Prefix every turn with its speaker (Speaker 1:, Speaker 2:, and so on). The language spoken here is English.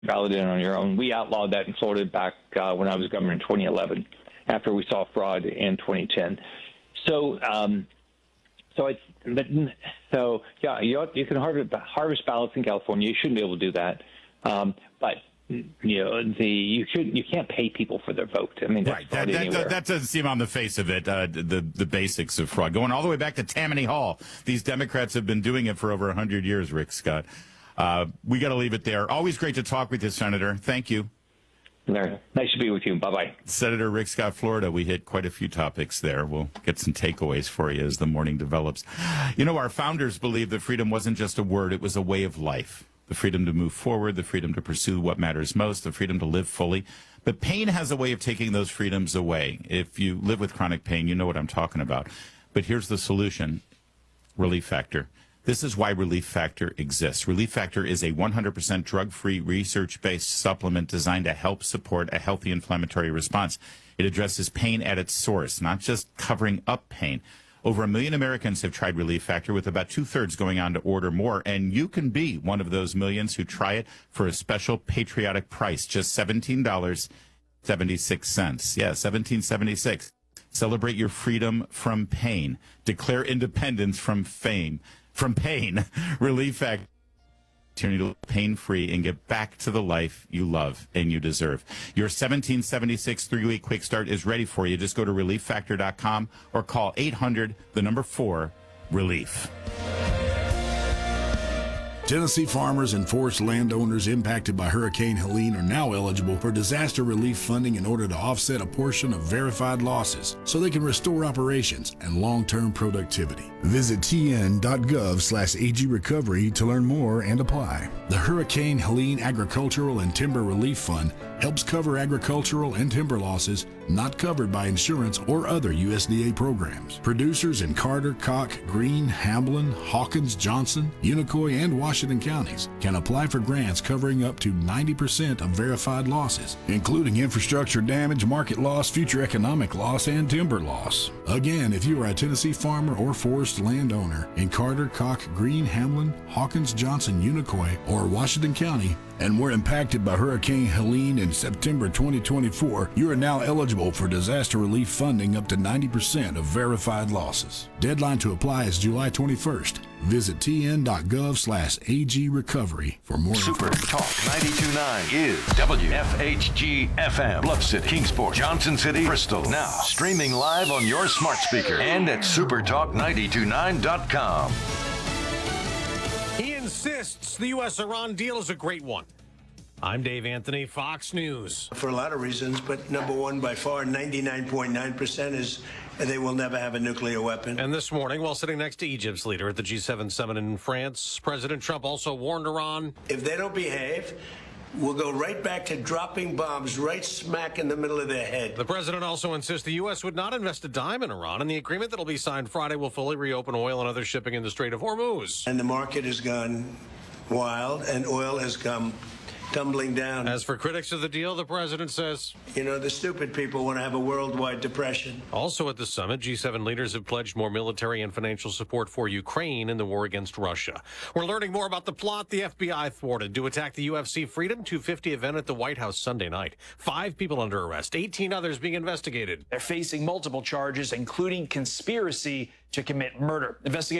Speaker 1: ballot in on your own. We outlawed that in Florida back when I was governor in 2011, after we saw fraud in 2010. So, yeah, you can harvest ballots in California. You shouldn't be able to do that, but you can't pay people for their vote. I mean, that's
Speaker 2: right. That doesn't seem on the face of it. The basics of fraud, going all the way back to Tammany Hall. These Democrats have been doing it for over 100 years. Rick Scott. We got to leave it there. Always great to talk with you, Senator. Thank you.
Speaker 1: Nice to be with you. Bye-bye.
Speaker 2: Senator Rick Scott, Florida. We hit quite a few topics there. We'll get some takeaways for you as the morning develops. You know, our founders believed that freedom wasn't just a word, it was a way of life. The freedom to move forward, the freedom to pursue what matters most, the freedom to live fully. But pain has a way of taking those freedoms away. If you live with chronic pain, you know what I'm talking about. But here's the solution: Relief Factor. This is why Relief Factor exists. Relief Factor is a 100% drug-free, research-based supplement designed to help support a healthy inflammatory response. It addresses pain at its source, not just covering up pain. Over 1 million Americans have tried Relief Factor, with about 2/3 going on to order more. And you can be one of those millions who try it for a special patriotic price, just $17.76. Yeah, $17.76. Celebrate your freedom from pain. Declare independence from pain. Relief Factor. Turn to pain-free and get back to the life you love and you deserve. Your 1776 3-week quick start is ready for you. Just go to relieffactor.com or call 800-4-RELIEF.
Speaker 3: Tennessee farmers and forest landowners impacted by Hurricane Helene are now eligible for disaster relief funding in order to offset a portion of verified losses so they can restore operations and long-term productivity. Visit tn.gov/AG Recovery to learn more and apply. The Hurricane Helene Agricultural and Timber Relief Fund helps cover agricultural and timber losses not covered by insurance or other USDA programs. Producers in Carter, Koch, Greene, Hamblin, Hawkins, Johnson, Unicoi, and Washington counties can apply for grants covering up to 90% of verified losses, including infrastructure damage, market loss, future economic loss, and timber loss. Again, if you are a Tennessee farmer or forest landowner in Carter, Koch, Greene, Hamlin, Hawkins, Johnson, Unicoi, or Washington County, and were impacted by Hurricane Helene in September 2024, you are now eligible for disaster relief funding up to 90% of verified losses. Deadline to apply is July 21st. Visit tn.gov/AG Recovery for more
Speaker 4: Super
Speaker 3: information.
Speaker 4: Talk 92.9 is WFHG FM, Bluff City, Kingsport, Johnson City, Bristol. Now streaming live on your smart speaker and at supertalk929.com.
Speaker 5: He insists the U.S.-Iran deal is a great one. I'm Dave Anthony, Fox News.
Speaker 6: For a lot of reasons, but number one, by far, 99.9% is they will never have a nuclear weapon.
Speaker 5: And this morning, while sitting next to Egypt's leader at the G7 summit in France, President Trump also warned Iran,
Speaker 6: if they don't behave, we'll go right back to dropping bombs right smack in the middle of their head.
Speaker 5: The president also insists the U.S. would not invest a dime in Iran, and the agreement that will be signed Friday will fully reopen oil and other shipping in the Strait of Hormuz.
Speaker 6: And the market has gone wild, and oil has come tumbling down.
Speaker 5: As for critics of the deal, the president says,
Speaker 6: you know, the stupid people want to have a worldwide depression.
Speaker 5: Also at the summit, G7 leaders have pledged more military and financial support for Ukraine in the war against Russia. We're learning more about the plot the FBI thwarted to attack the UFC Freedom 250 event at the White House Sunday night. 5 people under arrest, 18 others being investigated.
Speaker 7: They're facing multiple charges, including conspiracy to commit murder. Investigators